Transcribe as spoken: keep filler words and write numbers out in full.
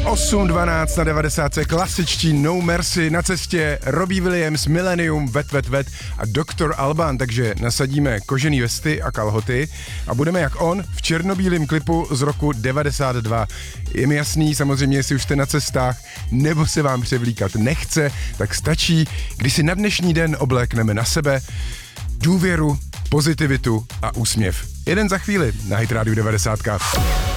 osm dvanáct na devadesát klasičtí No Mercy na cestě Robbie Williams, Millennium, Vet Vet Vet a doktor Alban, takže nasadíme kožený vesty a kalhoty a budeme jak on v černobílém klipu z roku devadesát dva. Je mi jasný, samozřejmě, jestli už jste na cestách nebo se vám převlíkat nechce, tak stačí, když si na dnešní den oblékneme na sebe důvěru, pozitivitu a úsměv. Jeden za chvíli na Hit Radio devadesát.